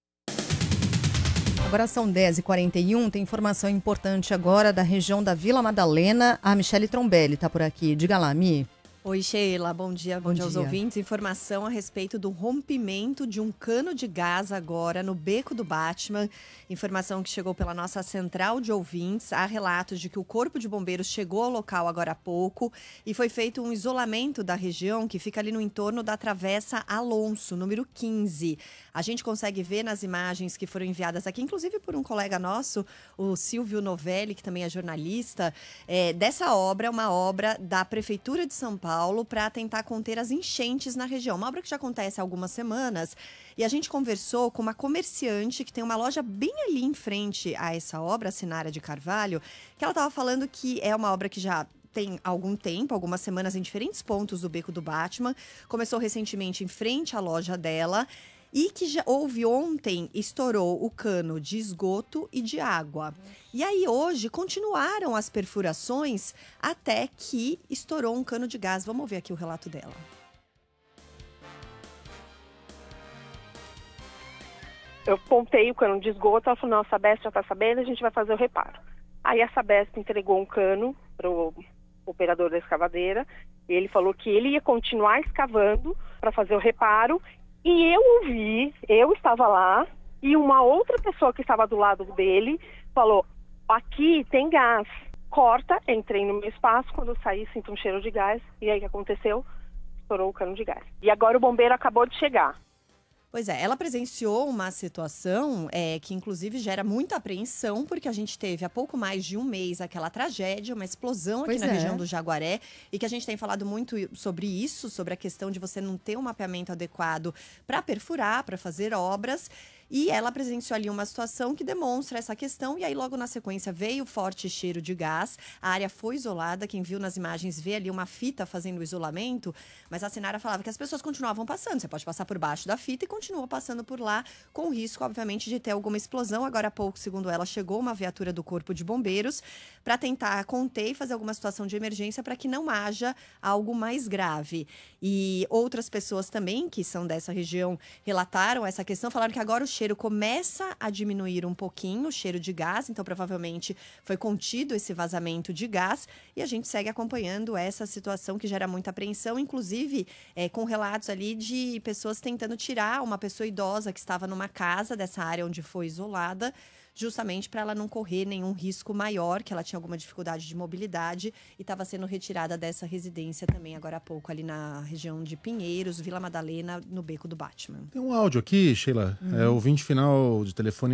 Agora são 10h41, tem informação importante agora da região da Vila Madalena. A Michele Trombelli está por aqui. Diga lá, Mi. Oi, Sheila. Bom dia aos ouvintes. Informação a respeito do rompimento de um cano de gás agora no Beco do Batman. Informação que chegou pela nossa central de ouvintes. Há relatos de que o Corpo de Bombeiros chegou ao local agora há pouco e foi feito um isolamento da região que fica ali no entorno da Travessa Alonso, número 15. A gente consegue ver nas imagens que foram enviadas aqui, inclusive por um colega nosso, o Silvio Novelli, que também é jornalista, dessa obra, uma obra da Prefeitura de São Paulo para tentar conter as enchentes na região. Uma obra que já acontece há algumas semanas. E a gente conversou com uma comerciante que tem uma loja bem ali em frente a essa obra, a Sinara de Carvalho, que ela estava falando que é uma obra que já tem algum tempo, algumas semanas em diferentes pontos do Beco do Batman. Começou recentemente em frente à loja dela. E que já houve ontem, estourou o cano de esgoto e de água. E aí hoje continuaram as perfurações até que estourou um cano de gás. Vamos ver aqui o relato dela. Eu pontei o cano de esgoto, ela falou, não, a Sabesp já está sabendo, a gente vai fazer o reparo. Aí a Sabesp entregou um cano para o operador da escavadeira, e ele falou que ele ia continuar escavando para fazer o reparo. E eu ouvi, eu estava lá, e uma outra pessoa que estava do lado dele falou, aqui tem gás, corta, entrei no meu espaço, quando eu saí senti um cheiro de gás, e aí o que aconteceu? Estourou o cano de gás. E agora o bombeiro acabou de chegar. Pois é, ela presenciou uma situação que inclusive gera muita apreensão, porque a gente teve há pouco mais de um mês aquela tragédia, uma explosão aqui na região do Jaguaré, e que a gente tem falado muito sobre isso, sobre a questão de você não ter um mapeamento adequado para perfurar, para fazer obras. E ela presenciou ali uma situação que demonstra essa questão. E aí, logo na sequência, veio forte cheiro de gás. A área foi isolada. Quem viu nas imagens vê ali uma fita fazendo o isolamento. Mas a Sinara falava que as pessoas continuavam passando. Você pode passar por baixo da fita e continua passando por lá, com o risco, obviamente, de ter alguma explosão. Agora há pouco, segundo ela, chegou uma viatura do Corpo de Bombeiros para tentar conter e fazer alguma situação de emergência para que não haja algo mais grave. E outras pessoas também, que são dessa região, relataram essa questão, falaram que agora o cheiro começa a diminuir um pouquinho, o cheiro de gás, então provavelmente foi contido esse vazamento de gás, e a gente segue acompanhando essa situação que gera muita apreensão, inclusive com relatos ali de pessoas tentando tirar uma pessoa idosa que estava numa casa dessa área onde foi isolada, justamente para ela não correr nenhum risco maior, que ela tinha alguma dificuldade de mobilidade e estava sendo retirada dessa residência também agora há pouco, ali na região de Pinheiros, Vila Madalena, no Beco do Batman. Tem um áudio aqui, Sheila, é o 20 final de telefone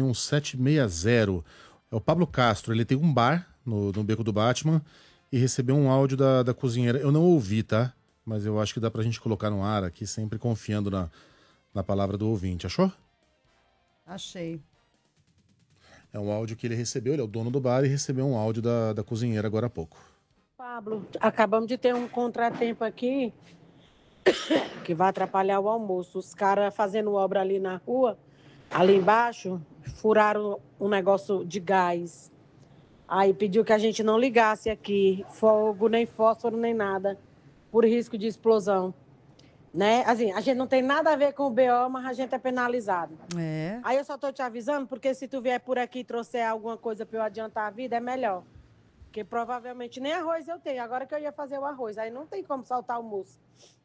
1760. É o Pablo Castro, ele tem um bar no Beco do Batman e recebeu um áudio da cozinheira. Eu não ouvi, tá? Mas eu acho que dá pra gente colocar no ar aqui, sempre confiando na palavra do ouvinte. Achou? Achei. É um áudio que ele recebeu, ele é o dono do bar e recebeu um áudio da cozinheira agora há pouco. Pablo, acabamos de ter um contratempo aqui que vai atrapalhar o almoço. Os caras fazendo obra ali na rua, ali embaixo, furaram um negócio de gás. Aí pediu que a gente não ligasse aqui, fogo, nem fósforo, nem nada, por risco de explosão. Né? Assim, a gente não tem nada a ver com o BO, mas a gente é penalizado. É. Aí eu só tô te avisando, porque se tu vier por aqui e trouxer alguma coisa para eu adiantar a vida, é melhor. Porque provavelmente nem arroz eu tenho. Agora que eu ia fazer o arroz, aí não tem como saltar o almoço.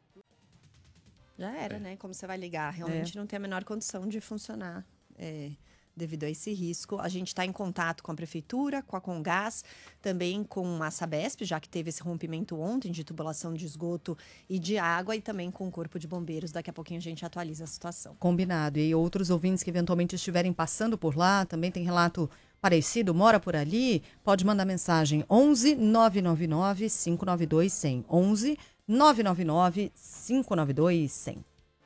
Já era, né? Como você vai ligar? Realmente não tem a menor condição de funcionar devido a esse risco. A gente está em contato com a Prefeitura, com a Comgás, também com a Sabesp, já que teve esse rompimento ontem de tubulação de esgoto e de água, e também com o Corpo de Bombeiros. Daqui a pouquinho a gente atualiza a situação. Combinado. E outros ouvintes que eventualmente estiverem passando por lá, também tem relato parecido, mora por ali, pode mandar mensagem 11 999 592 100. 11 999 592 100.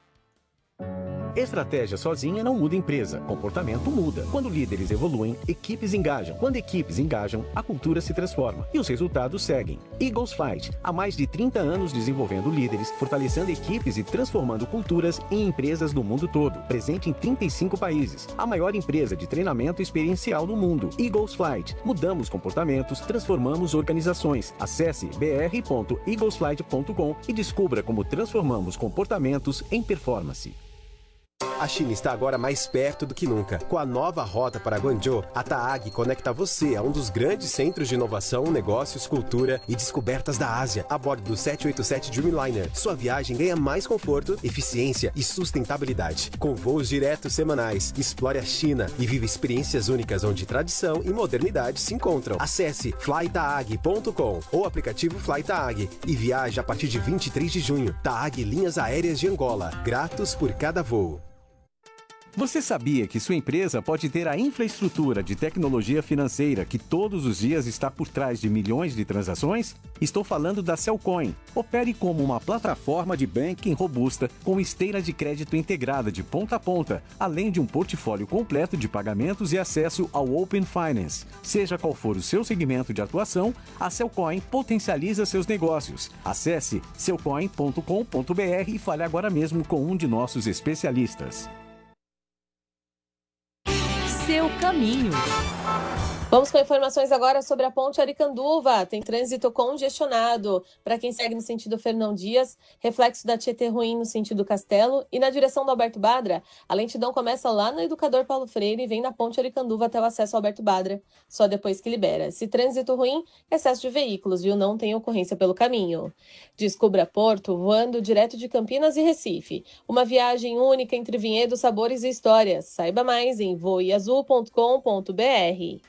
Estratégia sozinha não muda empresa, comportamento muda. Quando líderes evoluem, equipes engajam. Quando equipes engajam, a cultura se transforma e os resultados seguem. Eagles Fight, há mais de 30 anos desenvolvendo líderes, fortalecendo equipes e transformando culturas em empresas do mundo todo. Presente em 35 países, a maior empresa de treinamento experiencial do mundo. Eagles Flight, mudamos comportamentos, transformamos organizações. Acesse br.eaglesflight.com e descubra como transformamos comportamentos em performance. A China está agora mais perto do que nunca. Com a nova rota para Guangzhou, a TAAG conecta você a um dos grandes centros de inovação, negócios, cultura e descobertas da Ásia, a bordo do 787 Dreamliner. Sua viagem ganha mais conforto, eficiência e sustentabilidade. Com voos diretos semanais, explore a China e viva experiências únicas onde tradição e modernidade se encontram. Acesse flytaag.com ou aplicativo FlyTaag e viaje a partir de 23 de junho. TAAG Linhas Aéreas de Angola. Gratos por cada voo. Você sabia que sua empresa pode ter a infraestrutura de tecnologia financeira que todos os dias está por trás de milhões de transações? Estou falando da Cellcoin. Opere como uma plataforma de banking robusta com esteira de crédito integrada de ponta a ponta, além de um portfólio completo de pagamentos e acesso ao Open Finance. Seja qual for o seu segmento de atuação, a Cellcoin potencializa seus negócios. Acesse cellcoin.com.br e fale agora mesmo com um de nossos especialistas. Seu caminho. Vamos com informações agora sobre a ponte Aricanduva. Tem trânsito congestionado. Para quem segue no sentido Fernão Dias, reflexo da Tietê ruim no sentido Castelo. E na direção do Alberto Badra, a lentidão começa lá no Educador Paulo Freire e vem na ponte Aricanduva até o acesso ao Alberto Badra, só depois que libera. Se trânsito ruim, excesso de veículos, viu? Não tem ocorrência pelo caminho. Descubra Porto voando direto de Campinas e Recife. Uma viagem única entre vinhedos, sabores e histórias. Saiba mais em voeazul.com.br.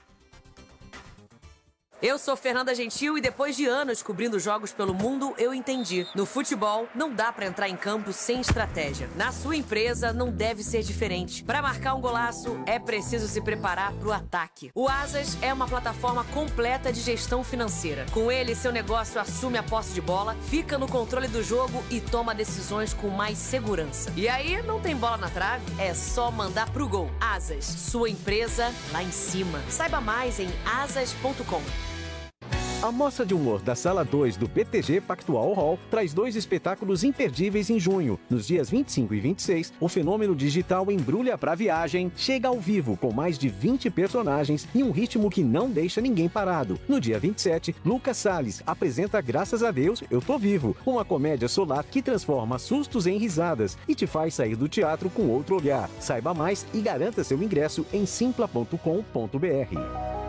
Eu sou Fernanda Gentil e depois de anos cobrindo jogos pelo mundo, eu entendi. No futebol, não dá pra entrar em campo sem estratégia. Na sua empresa, não deve ser diferente. Para marcar um golaço, é preciso se preparar pro ataque. O Asas é uma plataforma completa de gestão financeira. Com ele, seu negócio assume a posse de bola, fica no controle do jogo e toma decisões com mais segurança. E aí, não tem bola na trave? É só mandar pro gol. Asas, sua empresa lá em cima. Saiba mais em asas.com. A Mostra de Humor da Sala 2 do BTG Pactual Hall traz 2 espetáculos imperdíveis em junho. Nos dias 25 e 26, o fenômeno digital Embrulha pra Viagem chega ao vivo com mais de 20 personagens e um ritmo que não deixa ninguém parado. No dia 27, Lucas Salles apresenta Graças a Deus, Eu Tô Vivo, uma comédia solar que transforma sustos em risadas e te faz sair do teatro com outro olhar. Saiba mais e garanta seu ingresso em simpla.com.br.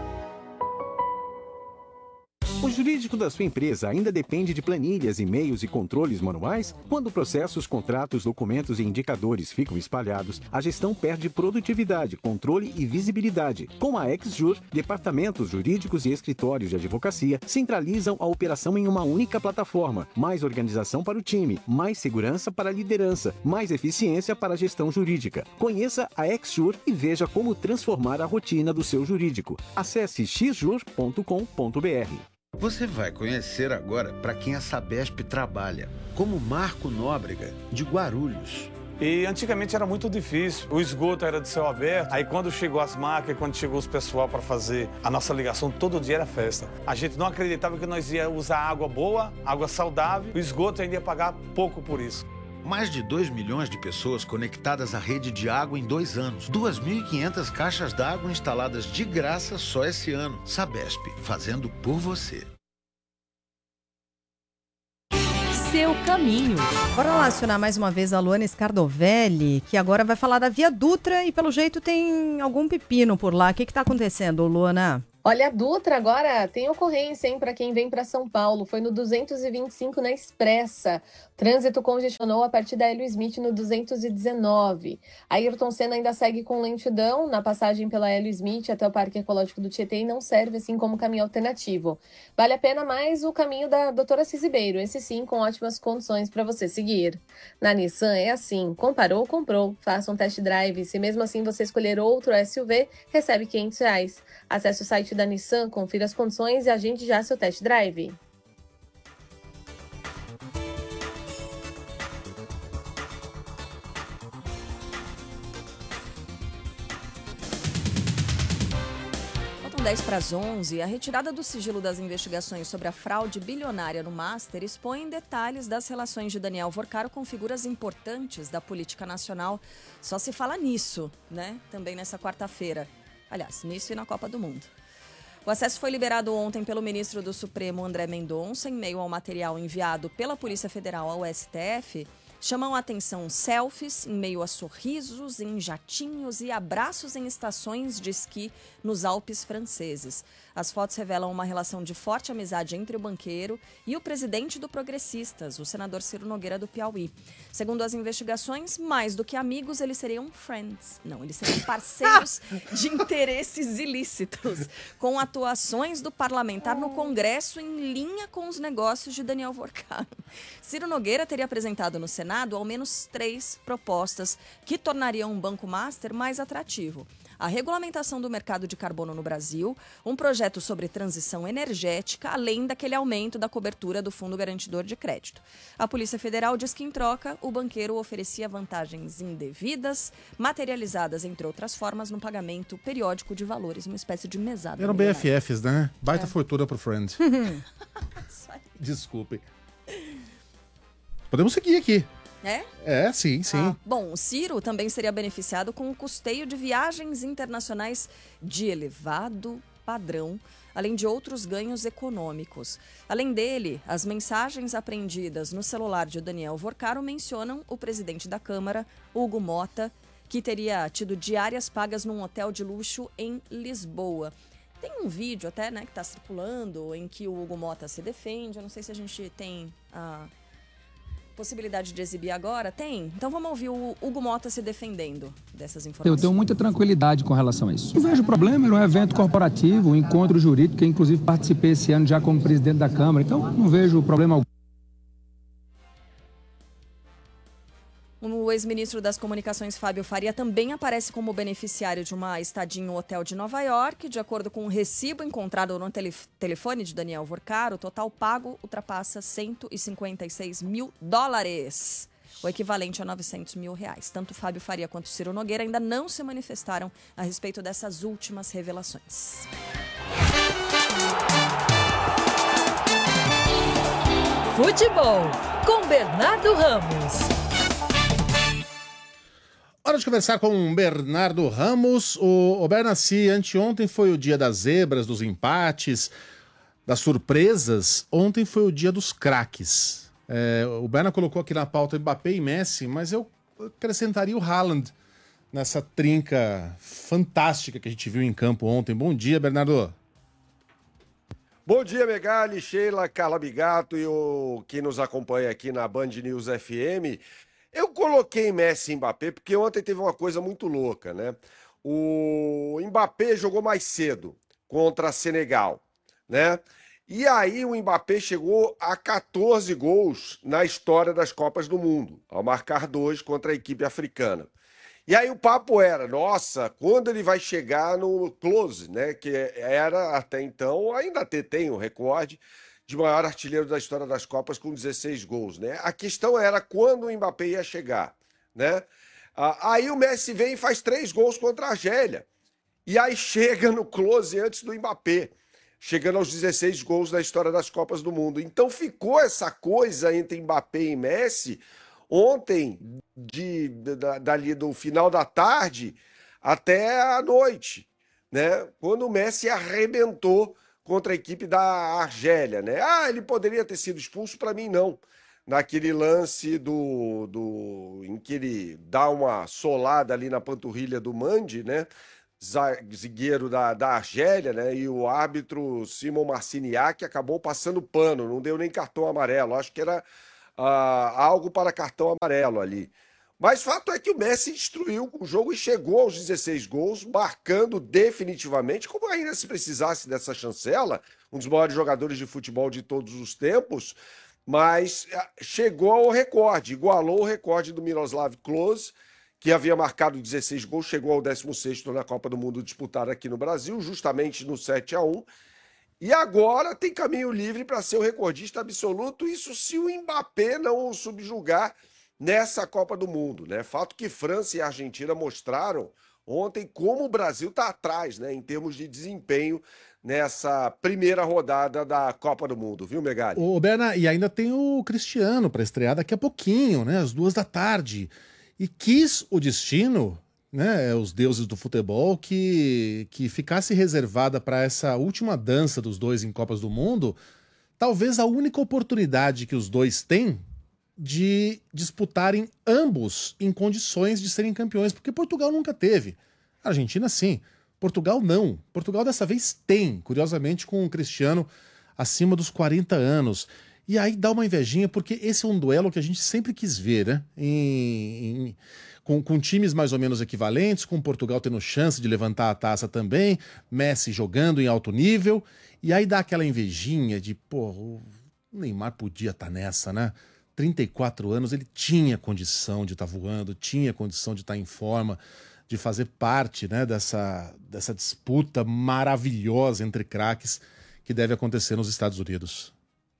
O jurídico da sua empresa ainda depende de planilhas, e-mails e controles manuais? Quando processos, contratos, documentos e indicadores ficam espalhados, a gestão perde produtividade, controle e visibilidade. Com a XJur, departamentos jurídicos e escritórios de advocacia centralizam a operação em uma única plataforma. Mais organização para o time, mais segurança para a liderança, mais eficiência para a gestão jurídica. Conheça a XJur e veja como transformar a rotina do seu jurídico. Acesse xjur.com.br. Você vai conhecer agora para quem a Sabesp trabalha, como Marco Nóbrega, de Guarulhos. E antigamente era muito difícil, o esgoto era de céu aberto, aí quando chegou as máquinas, quando chegou os pessoal para fazer a nossa ligação, todo dia era festa. A gente não acreditava que nós ia usar água boa, água saudável, o esgoto ainda ia pagar pouco por isso. Mais de 2 milhões de pessoas conectadas à rede de água em 2 anos. 2.500 caixas d'água instaladas de graça só esse ano. Sabesp, fazendo por você. Seu caminho. Bora lá acionar mais uma vez a Luana Scardovelli, que agora vai falar da Via Dutra e pelo jeito tem algum pepino por lá. O que está acontecendo, Luana? Olha, a Dutra agora tem ocorrência, hein, para quem vem para São Paulo. Foi no 225 na Expressa. O trânsito congestionou a partir da Hélio Smith no 219. A Ayrton Senna ainda segue com lentidão na passagem pela Hélio Smith até o Parque Ecológico do Tietê e não serve assim como caminho alternativo. Vale a pena mais o caminho da Doutora Assis Ribeiro, esse sim com ótimas condições para você seguir. Na Nissan é assim, comparou, comprou. Faça um test drive. Se mesmo assim você escolher outro SUV, recebe R$500. Acesse o site da Nissan, confira as condições e agende já seu test drive. Faltam 10 para as 11. A retirada do sigilo das investigações sobre a fraude bilionária no Master expõe detalhes das relações de Daniel Vorcaro com figuras importantes da política nacional. Só se fala nisso, né? Também nessa quarta-feira. Aliás, nisso e na Copa do Mundo. O acesso foi liberado ontem pelo ministro do Supremo, André Mendonça, em meio ao material enviado pela Polícia Federal ao STF. Chamam a atenção selfies em meio a sorrisos, em jatinhos e abraços em estações de esqui nos Alpes franceses. As fotos revelam uma relação de forte amizade entre o banqueiro e o presidente do Progressistas, o senador Ciro Nogueira do Piauí. Segundo as investigações, mais do que amigos, eles seriam friends. Não, eles seriam parceiros de interesses ilícitos, com atuações do parlamentar no Congresso em linha com os negócios de Daniel Vorcaro. Ciro Nogueira teria apresentado no Senado ao menos 3 propostas que tornariam o Banco Master mais atrativo. A regulamentação do mercado de carbono no Brasil, um projeto sobre transição energética, além daquele aumento da cobertura do Fundo Garantidor de Crédito. A Polícia Federal diz que, em troca, o banqueiro oferecia vantagens indevidas, materializadas, entre outras formas, no pagamento periódico de valores, uma espécie de mesada. Eram BFFs, né? Baita fortuna pro Friend. Desculpe. Podemos seguir aqui. É? É, sim. Bom, o Ciro também seria beneficiado com o custeio de viagens internacionais de elevado padrão, além de outros ganhos econômicos. Além dele, as mensagens apreendidas no celular de Daniel Vorcaro mencionam o presidente da Câmara, Hugo Mota, que teria tido diárias pagas num hotel de luxo em Lisboa. Tem um vídeo até, né, que está circulando, em que o Hugo Mota se defende. Eu não sei se a gente tem a possibilidade de exibir agora. Tem? Então vamos ouvir o Hugo Mota se defendendo dessas informações. Eu tenho muita tranquilidade com relação a isso. Não vejo problema, era um evento corporativo, um encontro jurídico, que inclusive participei esse ano já como presidente da Câmara, então não vejo problema algum. O ex-ministro das Comunicações, Fábio Faria, também aparece como beneficiário de uma estadia em um hotel de Nova York. De acordo com um recibo encontrado no telefone de Daniel Vorcaro, o total pago ultrapassa $156 mil, o equivalente a R$900 mil. Tanto Fábio Faria quanto Ciro Nogueira ainda não se manifestaram a respeito dessas últimas revelações. Futebol com Bernardo Ramos. Hora de conversar com o Bernardo Ramos. O Bernassi, anteontem foi o dia das zebras, dos empates, das surpresas. Ontem foi o dia dos craques. O Berna colocou aqui na pauta Mbappé e Messi, mas eu acrescentaria o Haaland nessa trinca fantástica que a gente viu em campo ontem. Bom dia, Bernardo. Bom dia, Megali, Sheila, Carla Bigato e o que nos acompanha aqui na Band News FM. Eu coloquei Messi e Mbappé porque ontem teve uma coisa muito louca, né? O Mbappé jogou mais cedo contra Senegal, né? E aí o Mbappé chegou a 14 gols na história das Copas do Mundo, ao marcar 2 contra a equipe africana. E aí o papo era, nossa, quando ele vai chegar no close, né? Que era até então, ainda tem o recorde de maior artilheiro da história das Copas com 16 gols, né? A questão era quando o Mbappé ia chegar, né? Aí o Messi vem e faz 3 gols contra a Argélia. E aí chega no close antes do Mbappé, chegando aos 16 gols da história das Copas do Mundo. Então ficou essa coisa entre Mbappé e Messi ontem, dali do final da tarde até a noite, né? Quando o Messi arrebentou contra a equipe da Argélia, né? Ele poderia ter sido expulso, para mim não. Naquele lance em que ele dá uma solada ali na panturrilha do Mandi, né? Zagueiro da Argélia, né? E o árbitro Simon Marciniak acabou passando pano, não deu nem cartão amarelo. Acho que era algo para cartão amarelo ali. Mas fato é que o Messi destruiu o jogo e chegou aos 16 gols, marcando definitivamente, como ainda se precisasse dessa chancela, um dos maiores jogadores de futebol de todos os tempos, mas chegou ao recorde, igualou o recorde do Miroslav Klose, que havia marcado 16 gols, chegou ao 16º na Copa do Mundo disputada aqui no Brasil, justamente no 7-1, e agora tem caminho livre para ser o recordista absoluto, isso se o Mbappé não o subjugar nessa Copa do Mundo, né? Fato que França e Argentina mostraram ontem como o Brasil está atrás, né, em termos de desempenho nessa primeira rodada da Copa do Mundo, viu, Megali? Ô, Berna, e ainda tem o Cristiano para estrear daqui a pouquinho, né, às 14h. E quis o destino, né, os deuses do futebol, que ficasse reservada para essa última dança dos dois em Copas do Mundo, talvez a única oportunidade que os dois têm de disputarem ambos em condições de serem campeões, porque Portugal nunca teve. A Argentina sim, Portugal não. Portugal dessa vez tem, curiosamente com o Cristiano acima dos 40 anos. E aí dá uma invejinha, porque esse é um duelo que a gente sempre quis ver, né? Com times mais ou menos equivalentes, com Portugal tendo chance de levantar a taça também, Messi jogando em alto nível, e aí dá aquela invejinha de, pô, o Neymar podia estar nessa, né? 34 anos, ele tinha condição de estar voando, tinha condição de estar em forma, de fazer parte, né, dessa disputa maravilhosa entre craques que deve acontecer nos Estados Unidos.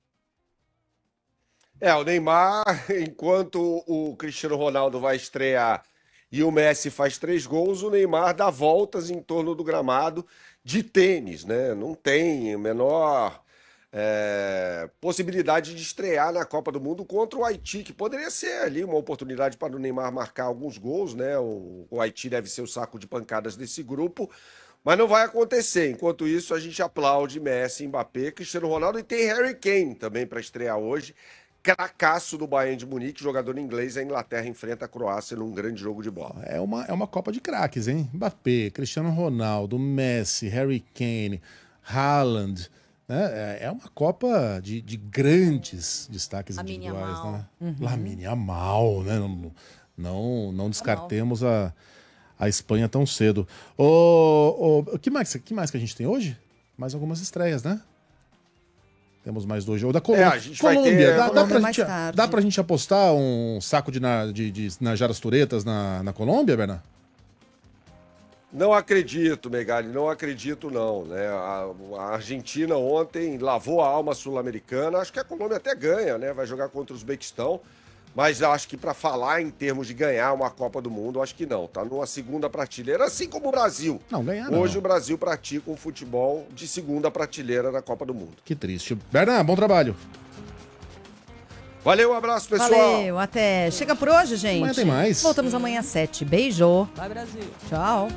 O Neymar, enquanto o Cristiano Ronaldo vai estrear e o Messi faz 3 gols, o Neymar dá voltas em torno do gramado de tênis, né? Não tem a menor possibilidade de estrear na Copa do Mundo contra o Haiti, que poderia ser ali uma oportunidade para o Neymar marcar alguns gols, né? O Haiti deve ser o saco de pancadas desse grupo, mas não vai acontecer. Enquanto isso, a gente aplaude Messi, Mbappé, Cristiano Ronaldo, e tem Harry Kane também para estrear hoje. Cracaço do Bayern de Munique, jogador inglês. A Inglaterra enfrenta a Croácia num grande jogo de bola. É uma Copa de craques, hein? Mbappé, Cristiano Ronaldo, Messi, Harry Kane, Haaland. É uma Copa de grandes destaques individuais, né? Lamine Yamal, né? Não descartemos a Espanha tão cedo. O que mais que a gente tem hoje? Mais algumas estreias, né? Temos mais 2 jogos da Colômbia. A gente vai ter... Dá pra gente apostar um saco de Najaras Turetas na Colômbia, Bernardo? Não acredito, Megali, não acredito não, né? A Argentina ontem lavou a alma sul-americana, acho que a Colômbia até ganha, né? Vai jogar contra o Uzbequistão, mas acho que para falar em termos de ganhar uma Copa do Mundo, acho que não, tá numa segunda prateleira, assim como o Brasil. Não, ganhar não. Hoje o Brasil pratica um futebol de segunda prateleira na Copa do Mundo. Que triste. Bernardo, bom trabalho. Valeu, um abraço, pessoal. Valeu, até. Chega por hoje, gente. Amanhã tem mais. Voltamos amanhã às 7. Beijo. Vai, Brasil. Tchau.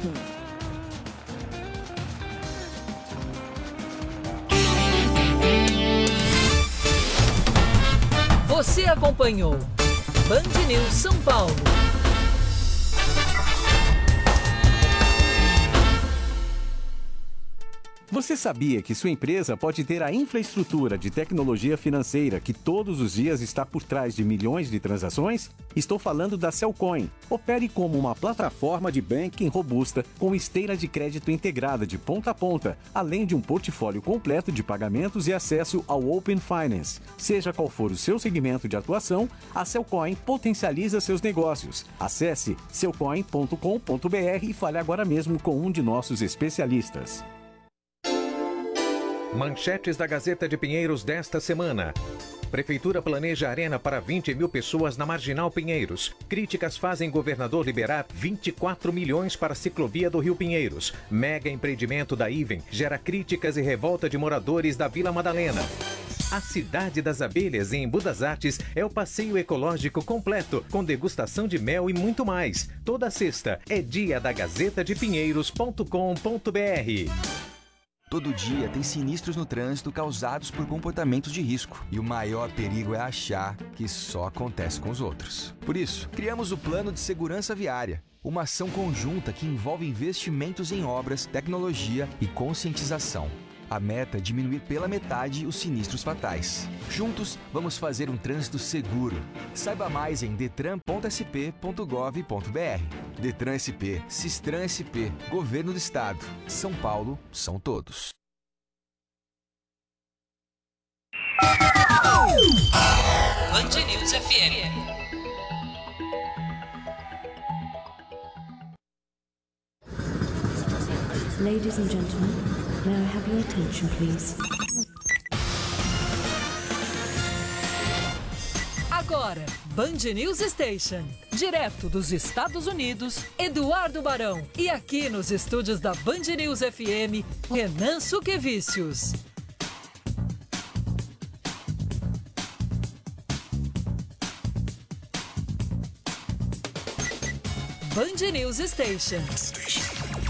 Você acompanhou Band News São Paulo. Você sabia que sua empresa pode ter a infraestrutura de tecnologia financeira que todos os dias está por trás de milhões de transações? Estou falando da Cellcoin. Opere como uma plataforma de banking robusta com esteira de crédito integrada de ponta a ponta, além de um portfólio completo de pagamentos e acesso ao Open Finance. Seja qual for o seu segmento de atuação, a Cellcoin potencializa seus negócios. Acesse cellcoin.com.br e fale agora mesmo com um de nossos especialistas. Manchetes da Gazeta de Pinheiros desta semana. Prefeitura planeja arena para 20 mil pessoas na Marginal Pinheiros. Críticas fazem governador liberar 24 milhões para a ciclovia do Rio Pinheiros. Mega empreendimento da Iven gera críticas e revolta de moradores da Vila Madalena. A Cidade das Abelhas, em Embu das Artes, é o passeio ecológico completo, com degustação de mel e muito mais. Toda sexta é dia da Gazeta de Pinheiros.com.br. Todo dia tem sinistros no trânsito causados por comportamentos de risco. E o maior perigo é achar que só acontece com os outros. Por isso, criamos o Plano de Segurança Viária. Uma ação conjunta que envolve investimentos em obras, tecnologia e conscientização. A meta é diminuir pela metade os sinistros fatais. Juntos, vamos fazer um trânsito seguro. Saiba mais em detran.sp.gov.br. Detran SP, Sistran SP, Governo do Estado. São Paulo, são todos. Band News FM. Ladies and gentlemen, may I have your attention, please? Agora, Band News Station. Direto dos Estados Unidos, Eduardo Barão. E aqui nos estúdios da Band News FM, Renan Suquevicius. Band News Station.